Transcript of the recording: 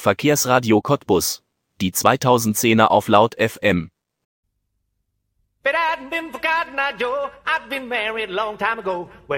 Verkehrsradio Cottbus. Die 2010er auf Laut FM. But I hadn't been forgotten, now, Joe. I've been married a long time ago.